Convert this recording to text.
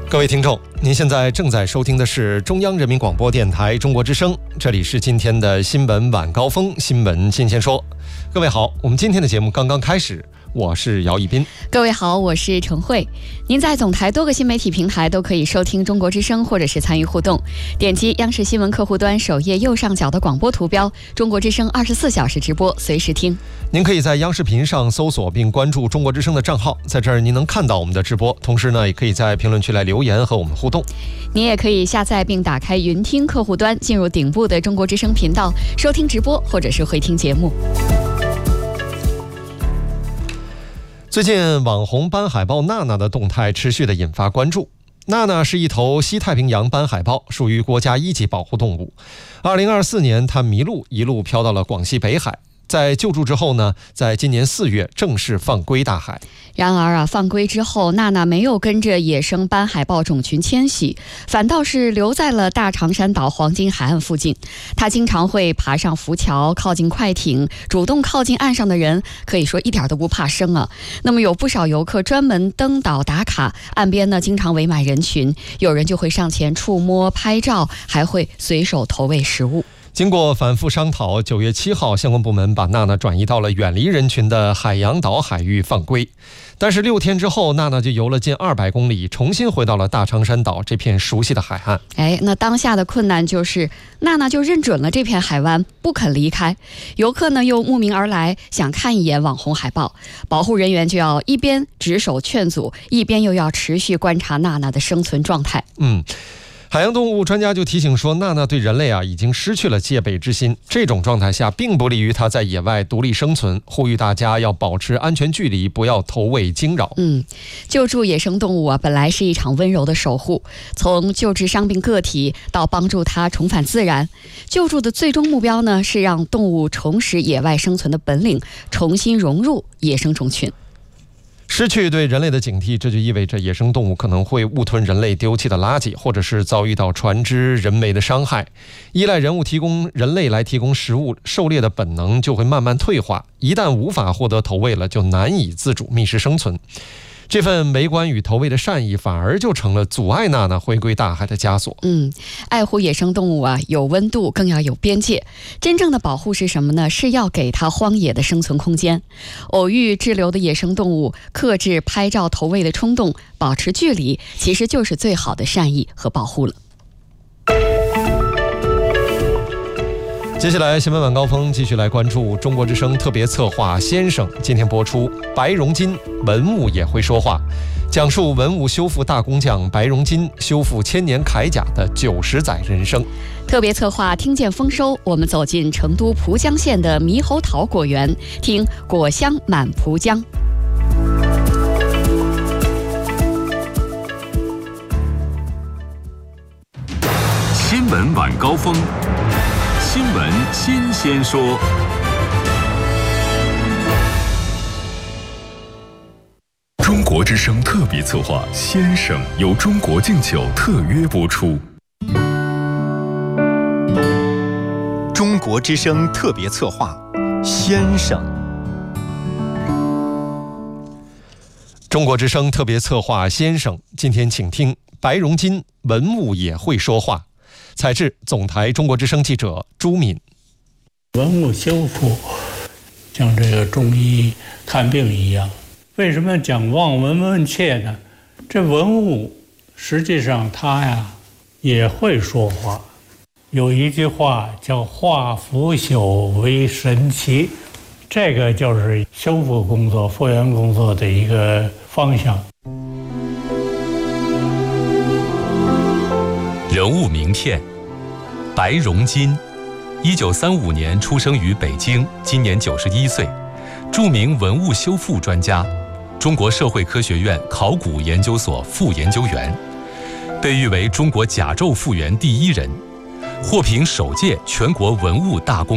各位听众，您现在正在收听的是中央人民广播电台中国之声，这里是今天的新闻晚高峰，新闻新鲜说。各位好，我们今天的节目刚刚开始，我是姚一斌。 各位好，我是陈慧。您在总台多个新媒体平台都可以收听中国之声，或者是参与互动。点击央视新闻客户端首页右上角的广播图标，中国之声24小时直播，随时听。 您可以在央视频上搜索并关注中国之声的账号，在这儿您能看到我们的直播，同时呢，也可以在评论区来留言和我们互动。 您也可以下载并打开云听客户端，进入顶部的中国之声频道，收听直播或者是回听节目。 最近网红斑海豹娜娜的动态持续的引发关注。娜娜是一头西太平洋斑海豹，属于国家1级保护动物。2024年，它迷路，一路飘到了广西北海。在救助之后呢，在今年4月正式放归大海。 然而放归之后，娜娜没有跟着野生斑海豹种群迁徙，反倒是留在了大长山岛黄金海岸附近。她经常会爬上浮桥，靠近快艇，主动靠近岸上的人，可以说一点都不怕生啊。那么有不少游客专门登岛打卡，岸边呢经常围满人群，有人就会上前触摸拍照，还会随手投喂食物。 经过反复商讨，9月7号，相关部门把娜娜转移到了远离人群的海洋岛海域放归。但是6天之后，娜娜就游了近200公里，重新回到了大长山岛这片熟悉的海岸。 那当下的困难就是娜娜就认准了这片海湾，不肯离开。游客呢又慕名而来，想看一眼网红海豹，保护人员就要一边值守劝阻，一边又要持续观察娜娜的生存状态。 海洋动物专家就提醒说，娜娜对人类已经失去了戒备之心，这种状态下并不利于它在野外独立生存，呼吁大家要保持安全距离，不要投喂惊扰。 救助野生动物本来是一场温柔的守护，从救治伤病个体到帮助它重返自然，救助的最终目标呢是让动物重拾野外生存的本领，重新融入野生种群。 失去对人类的警惕，这就意味着野生动物可能会误吞人类丢弃的垃圾，或者是遭遇到船只人为的伤害。依赖人类来提供食物狩猎的本能就会慢慢退化，一旦无法获得投喂了，就难以自主觅食生存。这份围观与投喂的善意，反而就成了阻碍娜娜回归大海的枷锁。 爱护野生动物有温度，更要有边界。真正的保护是什么呢？是要给它荒野的生存空间。偶遇滞留的野生动物，克制拍照投喂的冲动，保持距离，其实就是最好的善意和保护了。 接下来新闻晚高峰继续来关注中国之声特别策划先生，今天播出白荣金文物也会说话，讲述文物修复大工匠白荣金修复1000年铠甲的90载人生。 特别策划听见丰收，我们走进成都蒲江县的猕猴桃果园，听果香满蒲江。 新闻晚高峰，新闻新鲜说。中国之声特别策划先生由中国敬酒特约播出。 中国之声特别策划先生。 中国之声特别策划先生，今天请听白荣金文物也会说话。采制总台中国之声记者朱敏。 文物修复像这个中医看病一样，为什么讲望闻问切呢？这文物实际上它也会说话。有一句话叫化腐朽为神奇，这个就是修复工作复原工作的一个方向。 人物名片：白荣金，1935年出生于北京，今年91岁，著名文物修复专家，中国社会科学院考古研究所副研究员，被誉为中国甲胄复原第1人，获评首届全国文物大功